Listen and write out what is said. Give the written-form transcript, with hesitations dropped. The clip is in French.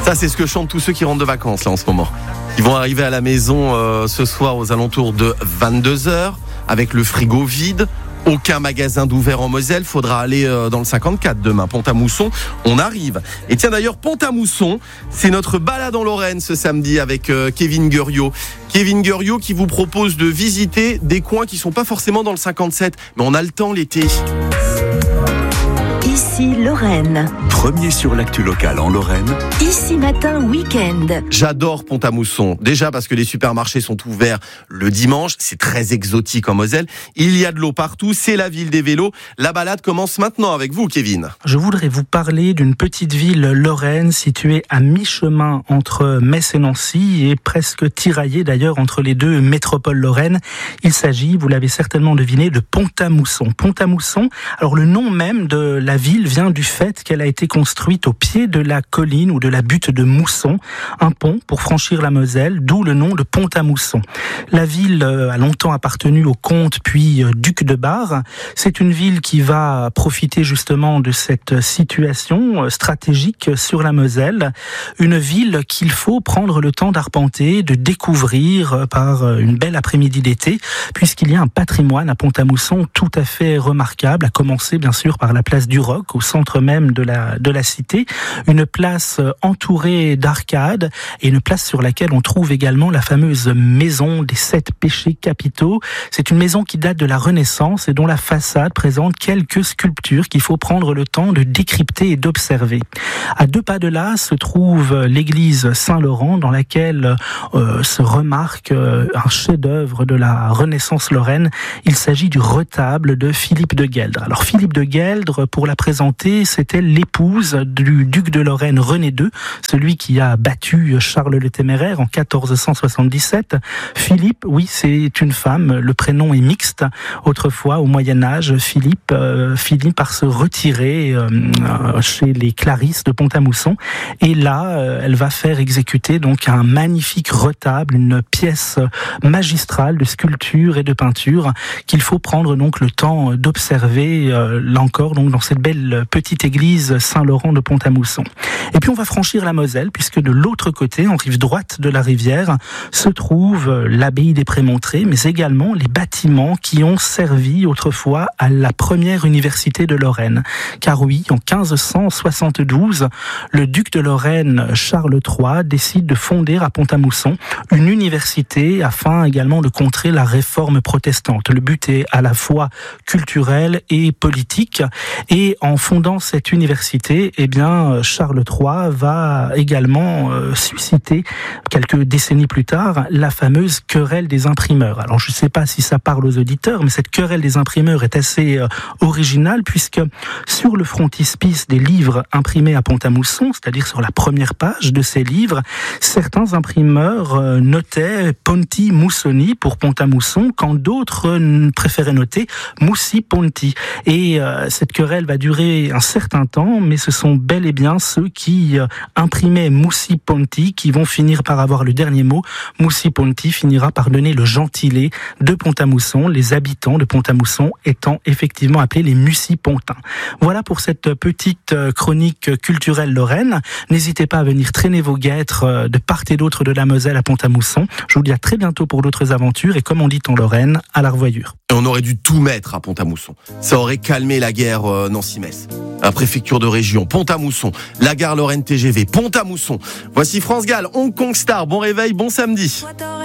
Ça, c'est ce que chantent tous ceux qui rentrent de vacances là en ce moment. Ils vont arriver à la maison ce soir aux alentours de 22h avec le frigo vide. Aucun magasin d'ouvert en Moselle, faudra aller dans le 54 demain. Pont-à-Mousson, on arrive. Et tiens d'ailleurs, Pont-à-Mousson, c'est notre balade en Lorraine ce samedi avec Kevin Guerriot. Kevin Guerriot qui vous propose de visiter des coins qui sont pas forcément dans le 57, mais on a le temps l'été. Ici Lorraine. Premier sur l'actu locale en Lorraine. Ici Matin Week-end. J'adore Pont-à-Mousson. Déjà parce que les supermarchés sont ouverts le dimanche. C'est très exotique en Moselle. Il y a de l'eau partout. C'est la ville des vélos. La balade commence maintenant avec vous, Kevin. Je voudrais vous parler d'une petite ville lorraine située à mi-chemin entre Metz et Nancy et presque tiraillée d'ailleurs entre les deux métropoles lorraines. Il s'agit, vous l'avez certainement deviné, de Pont-à-Mousson. Pont-à-Mousson, alors le nom même de la ville vient du fait qu'elle a été construite au pied de la colline ou de la butte de Mousson, un pont pour franchir la Moselle, d'où le nom de Pont-à-Mousson. La ville a longtemps appartenu au comte puis duc de Bar. C'est une ville qui va profiter justement de cette situation stratégique sur la Moselle. Une ville qu'il faut prendre le temps d'arpenter, de découvrir par une belle après-midi d'été, puisqu'il y a un patrimoine à Pont-à-Mousson tout à fait remarquable, à commencer bien sûr par la place du Roc, au centre même de la cité, une place entourée d'arcades et une place sur laquelle on trouve également la fameuse maison des 7 péchés capitaux. C'est une maison qui date de la Renaissance et dont la façade présente quelques sculptures qu'il faut prendre le temps de décrypter et d'observer. À 2 pas de là se trouve l'église Saint-Laurent dans laquelle se remarque un chef-d'œuvre de la Renaissance lorraine. Il s'agit du retable de Philippe de Gueldre. Alors Philippe de Gueldre, pour la présenter, c'était l'épouse du duc de Lorraine René II, celui qui a battu Charles le Téméraire en 1477. Philippe, oui, c'est une femme, le prénom est mixte. Autrefois, au Moyen-Âge, Philippe finit par se retirer chez les Clarisses de Pont-à-Mousson. Et là, elle va faire exécuter donc un magnifique retable, une pièce magistrale de sculpture et de peinture qu'il faut prendre donc le temps d'observer, là encore, donc dans cette belle petite église Saint-Laurent de Pont-à-Mousson. Et puis on va franchir la Moselle, puisque de l'autre côté, en rive droite de la rivière, se trouve l'abbaye des Prémontrés, mais également les bâtiments qui ont servi autrefois à la première université de Lorraine. Car oui, en 1572, le duc de Lorraine, Charles III, décide de fonder à Pont-à-Mousson une université afin également de contrer la réforme protestante. Le but est à la fois culturel et politique. Et en fondant cette université, eh bien, Charles III va également susciter, quelques décennies plus tard, la fameuse querelle des imprimeurs. Alors, je ne sais pas si ça parle aux auditeurs, mais cette querelle des imprimeurs est assez originale, puisque sur le frontispice des livres imprimés à Pont-à-Mousson, c'est-à-dire sur la première page de ces livres, certains imprimeurs notaient Ponti Moussoni pour Pont-à-Mousson, quand d'autres préféraient noter Moussi Ponti. Et cette querelle va durer un certain temps, mais ce sont bel et bien ceux qui imprimaient Moussi Ponti qui vont finir par avoir le dernier mot. Moussi Ponti finira par donner le gentilé de Pont-à-Mousson, les habitants de Pont-à-Mousson étant effectivement appelés les Mussy-Pontins. Voilà pour cette petite chronique culturelle lorraine. N'hésitez pas à venir traîner vos guêtres de part et d'autre de la Moselle à Pont-à-Mousson. Je vous dis à très bientôt pour d'autres aventures et comme on dit en Lorraine, à la revoyure. Et on aurait dû tout mettre à Pont-à-Mousson. Ça aurait calmé la guerre Nancy-Metz. La préfecture de région, Pont-à-Mousson, la gare Lorraine TGV, Pont-à-Mousson. Voici France Gall, Hong Kong Star. Bon réveil, bon samedi.